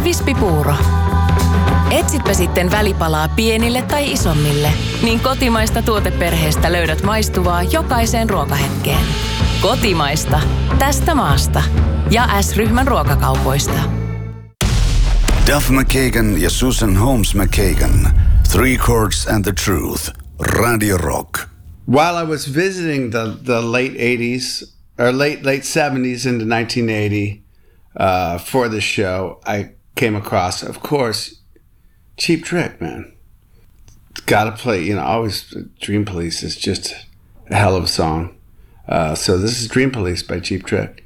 ja vispipuuro. Etsitpä sitten välipalaa pienille tai isommille, niin kotimaista tuoteperheestä löydät maistuvaa jokaiseen ruokahetkeen. Kotimaista. Tästä maasta. Ja S-ryhmän ruokakaupoista. Duff McKagan ja Susan Holmes McKagan. Three Chords and the Truth. Radio Rock. While I was visiting the late 80s, or late 70s into 1980 for this show, I came across, of course, Cheap Trick, man. Gotta play, always Dream Police is just a hell of a song. So this is Dream Police by Cheap Trick.